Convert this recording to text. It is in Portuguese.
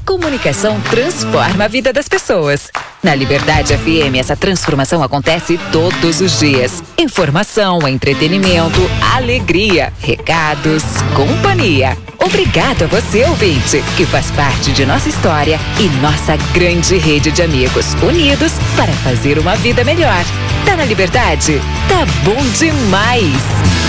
comunicação transforma a vida das pessoas. Na Liberdade FM, essa transformação acontece todos os dias. Informação, entretenimento, alegria, recados, companhia. Obrigado a você, ouvinte, que faz parte de nossa história e nossa grande rede de amigos, unidos para fazer uma vida melhor. Tá na Liberdade? Tá bom demais!